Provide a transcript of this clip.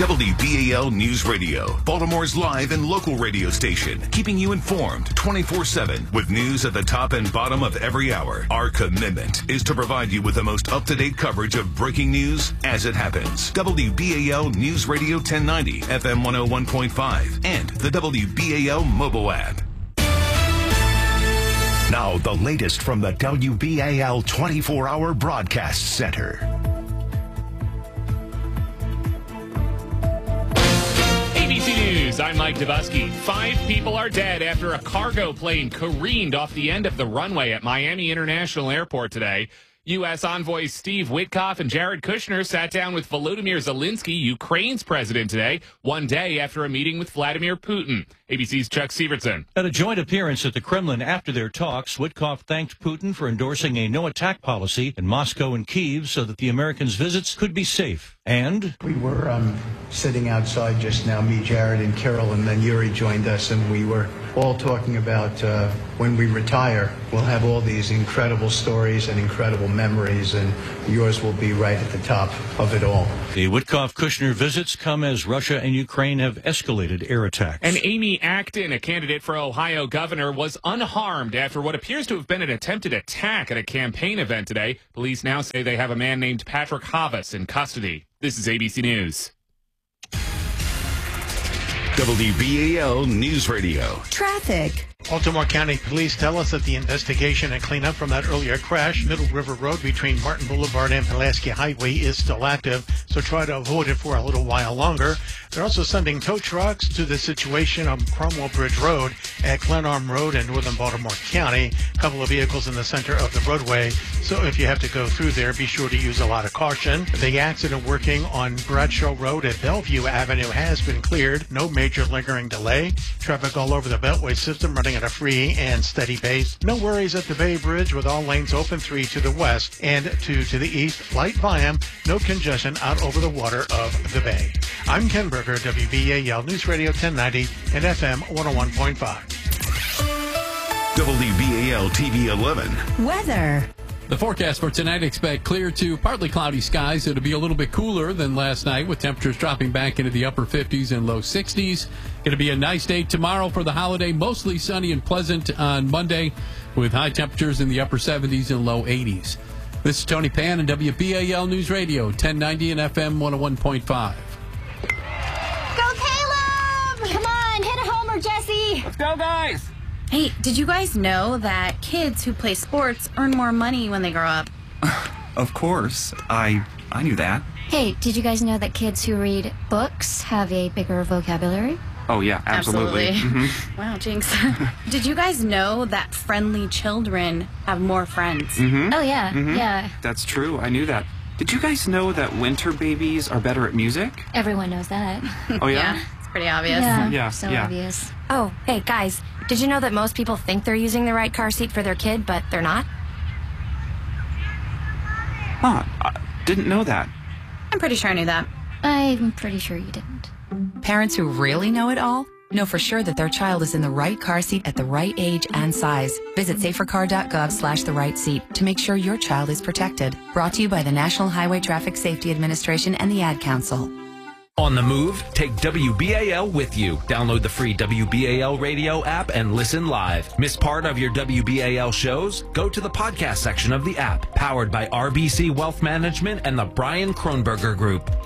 WBAL News Radio, Baltimore's live and local radio station, keeping you informed 24/7 with news at the top and bottom of every hour. Our commitment is to provide you with the most up-to-date coverage of breaking news as it happens. WBAL News Radio 1090, FM 101.5, and the WBAL mobile app. Now, the latest from the WBAL 24-hour broadcast center. ABC News, I'm Mike Dubusky. 5 people are dead after a cargo plane careened off the end of the runway at Miami International Airport today. U.S. envoys Steve Witkoff and Jared Kushner sat down with Volodymyr Zelensky, Ukraine's president, today, one day after a meeting with Vladimir Putin. ABC's Chuck Sievertson. At a joint appearance at the Kremlin after their talks, Witkoff thanked Putin for endorsing a no-attack policy in Moscow and Kyiv so that the Americans' visits could be safe. And we were sitting outside just now, me, Jared, and Carol, and then Yuri joined us, and we were all talking about when we retire, we'll have all these incredible stories and incredible memories, and yours will be right at the top of it all. The Witkoff-Kushner visits come as Russia and Ukraine have escalated air attacks. And Amy Acton, a candidate for Ohio governor, was unharmed after what appears to have been an attempted attack at a campaign event today. Police now say they have a man named Patrick Havas in custody. This is ABC News. WBAL News Radio. Traffic. Baltimore County Police tell us that the investigation and cleanup from that earlier crash, Middle River Road between Martin Boulevard and Pulaski Highway, is still active, so try to avoid it for a little while longer. They're also sending tow trucks to the situation on Cromwell Bridge Road at Glenarm Road in northern Baltimore County. A couple of vehicles in the center of the roadway, so if you have to go through there, be sure to use a lot of caution. The accident working on Bradshaw Road at Bellevue Avenue has been cleared. No major lingering delay. Traffic all over the Beltway system running at a free and steady pace. No worries at the Bay Bridge with all lanes open, 3 to the west and 2 to the east. Light volume, no congestion out over the water of the Bay. I'm Ken Berger, WBAL News Radio 1090 and FM 101.5. WBAL TV 11. Weather. The forecast for tonight, expect clear to partly cloudy skies. It'll be a little bit cooler than last night with temperatures dropping back into the upper 50s and low 60s. Going to be a nice day tomorrow for the holiday. Mostly sunny and pleasant on Monday with high temperatures in the upper 70s and low 80s. This is Tony Pan and WBAL News Radio 1090 and FM 101.5. Go Caleb! Come on, hit a homer, Jesse. Let's go, guys. Hey, did you guys know that kids who play sports earn more money when they grow up? Of course. I knew that. Hey, did you guys know that kids who read books have a bigger vocabulary? Oh, yeah, absolutely. Mm-hmm. Wow, jinx. Did you guys know that friendly children have more friends? Mm-hmm. Oh, yeah, mm-hmm. yeah. That's true. I knew that. Did you guys know that winter babies are better at music? Everyone knows that. Oh, yeah? Yeah, it's pretty obvious. Yeah, so yeah. obvious. Oh, hey, guys, did you know that most people think they're using the right car seat for their kid, but they're not? Huh, I didn't know that. I'm pretty sure I knew that. I'm pretty sure you didn't. Parents who really know it all know for sure that their child is in the right car seat at the right age and size. Visit safercar.gov/the right seat to make sure your child is protected. Brought to you by the National Highway Traffic Safety Administration and the Ad Council. On the move, take WBAL with you. Download the free WBAL radio app and listen live. Miss part of your WBAL shows? Go to the podcast section of the app, powered by RBC Wealth Management and the Brian Kronberger Group.